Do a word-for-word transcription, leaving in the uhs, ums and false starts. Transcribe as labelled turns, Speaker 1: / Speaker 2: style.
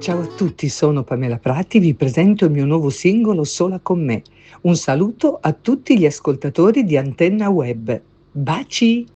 Speaker 1: Ciao a tutti, sono Pamela Prati, vi presento il mio nuovo singolo Sola con me. Un saluto a tutti gli ascoltatori di Antenna Web. Baci!